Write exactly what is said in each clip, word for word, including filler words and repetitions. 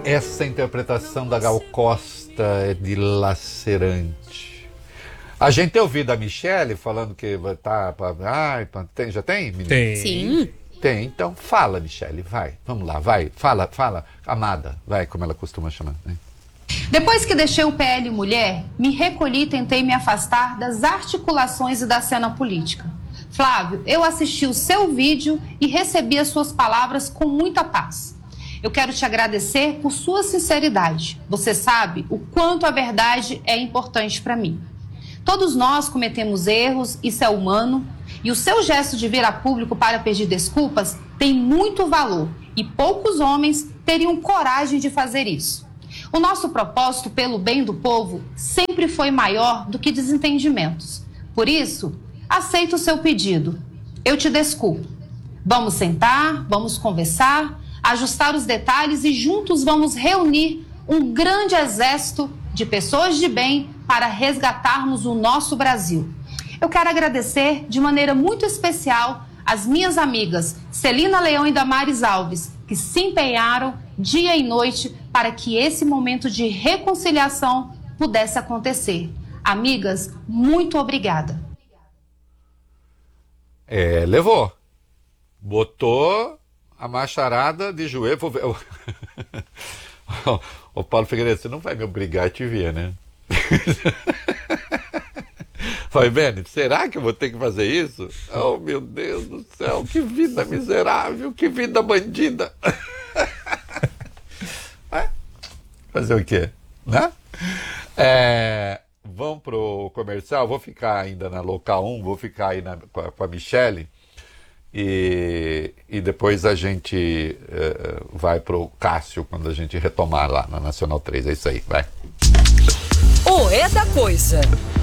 Essa interpretação da Gal Costa é dilacerante. A gente tem ouvido a Michele falando que vai estar... Tá, ah, tem, já tem, menina? Tem. Sim. Tem, então fala, Michele, vai. Vamos lá, vai. Fala, fala. Amada, vai, como ela costuma chamar. Né? Depois que deixei o P L Mulher, me recolhi e tentei me afastar das articulações e da cena política. Flávio, eu assisti o seu vídeo e recebi as suas palavras com muita paz. Eu quero te agradecer por sua sinceridade. Você sabe o quanto a verdade é importante para mim. Todos nós cometemos erros, isso é humano, e o seu gesto de vir a público para pedir desculpas tem muito valor e poucos homens teriam coragem de fazer isso. O nosso propósito pelo bem do povo sempre foi maior do que desentendimentos. Por isso, aceito o seu pedido. Eu te desculpo. Vamos sentar, vamos conversar, ajustar os detalhes e juntos vamos reunir um grande exército de pessoas de bem para resgatarmos o nosso Brasil. Eu quero agradecer de maneira muito especial as minhas amigas Celina Leão e Damares Alves, que se empenharam dia e noite para que esse momento de reconciliação pudesse acontecer. Amigas, muito obrigada. É, levou. Botou a macharada de joelho. Ô Paulo Figueiredo, você não vai me obrigar a te ver, né? Falei, Beni, será que eu vou ter que fazer isso? Oh, meu Deus do céu, que vida miserável, que vida bandida. É? Fazer o quê? Né? É, vamos pro comercial, vou ficar ainda na Local um, vou ficar aí na, com, a, com a Michele e, e depois a gente uh, vai pro Cássio quando a gente retomar lá na Nacional três. É isso aí, vai. O É da Coisa.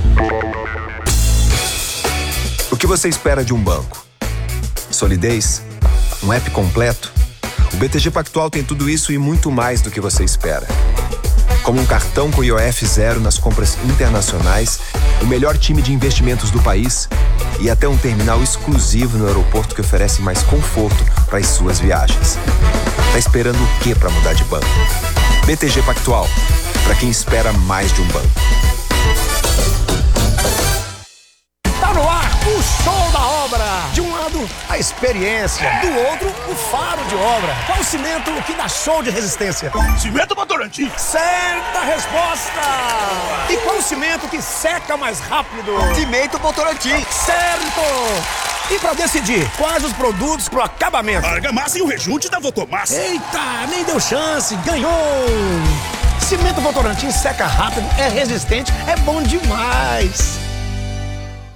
O que você espera de um banco? Solidez? Um app completo? O B T G Pactual tem tudo isso e muito mais do que você espera. Como um cartão com I O F zero nas compras internacionais, o melhor time de investimentos do país e até um terminal exclusivo no aeroporto que oferece mais conforto para as suas viagens. Tá esperando o quê para mudar de banco? B T G Pactual, para quem espera mais de um banco. Tá no ar o show da obra. De um lado, a experiência. Do outro, o faro de obra. Qual o cimento que dá show de resistência? Cimento Votorantim. Certa resposta. E qual o cimento que seca mais rápido? Cimento Votorantim. Certo. E pra decidir quais os produtos pro acabamento? Argamassa e o rejunte da Votomassa. Eita, nem deu chance. Ganhou. Cimento Votorantim seca rápido, é resistente, é bom demais.